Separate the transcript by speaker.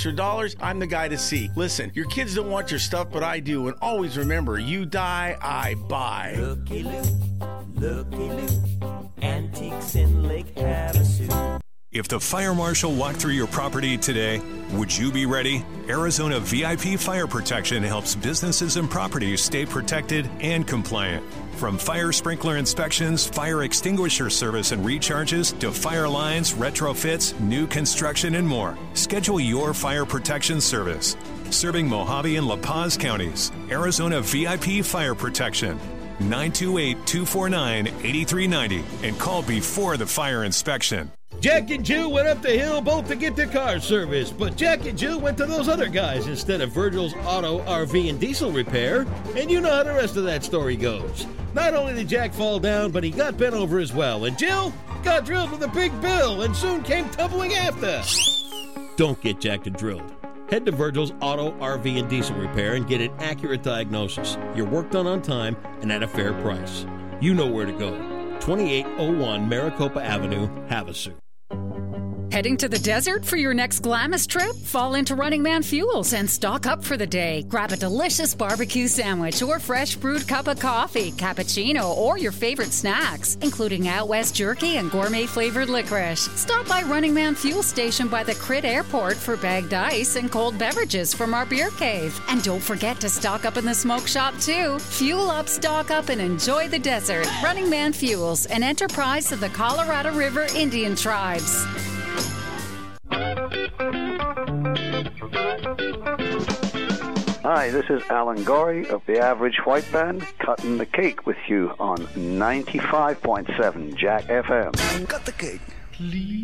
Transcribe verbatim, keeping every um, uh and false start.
Speaker 1: extra dollars, I'm the guy to see. Listen, your kids don't want your stuff, but I do. And always remember, you die, I buy.
Speaker 2: Looky Lou, Looky Lou, Antiques in Lake Havasu.
Speaker 3: If the fire marshal walked through your property today, would you be ready? Arizona V I P Fire Protection helps businesses and properties stay protected and compliant. From fire sprinkler inspections, fire extinguisher service and recharges, to fire lines, retrofits, new construction, and more. Schedule your fire protection service. Serving Mojave and La Paz counties, Arizona V I P Fire Protection. nine two eight, two four nine, eight three nine zero and call before the fire inspection.
Speaker 4: Jack and Jill went up the hill both to get their car serviced, but Jack and Jill went to those other guys instead of Virgil's Auto, R V, and Diesel Repair, and you know how the rest of that story goes. Not only did Jack fall down, but he got bent over as well, and Jill got drilled with a big bill and soon came tumbling after. Don't get jacked and drilled. Head to Virgil's Auto, R V, and Diesel Repair and get an accurate diagnosis, your work done on time, and at a fair price. You know where to go. twenty-eight oh one Maricopa Avenue, Havasu.
Speaker 5: Heading to the desert for your next Glamis trip? Fall into Running Man Fuels and stock up for the day. Grab a delicious barbecue sandwich or fresh brewed cup of coffee, cappuccino, or your favorite snacks, including Out West jerky and gourmet-flavored licorice. Stop by Running Man Fuel Station by the Crit Airport for bagged ice and cold beverages from our beer cave. And don't forget to stock up in the smoke shop, too. Fuel up, stock up, and enjoy the desert. Running Man Fuels, an enterprise of the Colorado River Indian Tribes.
Speaker 6: Hi, this is Alan Gorey of the Average White Band, cutting the cake with you on ninety-five point seven Jack F M.
Speaker 2: Cut the cake.
Speaker 1: Please.